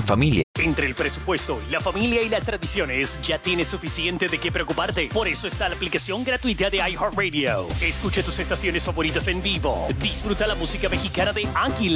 en familia. Entre el presupuesto, la familia y las tradiciones, ya tienes suficiente de qué preocuparte. Por eso está la aplicación gratuita de iHeartRadio. Escucha tus estaciones favoritas en vivo. Disfruta la música mexicana de Águila.